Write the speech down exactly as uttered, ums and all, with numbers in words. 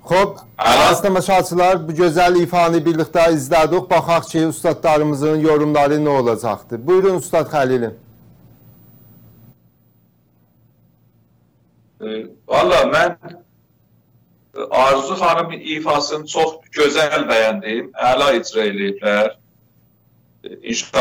Xoş, əziz tamaşaçılar, bu gözəl ifanı birlikdə izlədik. Baxaq ki, ustadlarımızın yorumları nə olacaqdır. Buyurun, Ustad Xəlilin. Valla mən Arzu xanımın ifasını çox gözəl bəyəndim. Əla icra eləyiblər. İnşallah